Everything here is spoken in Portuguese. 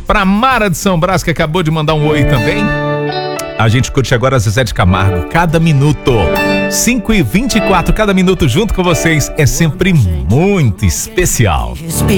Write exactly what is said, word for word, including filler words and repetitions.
Pra Mara de São Brás, que acabou de mandar um oi também. A gente curte agora Zezé de Camargo, cada minuto. cinco e vinte e quatro, cada minuto junto com vocês é sempre muito especial.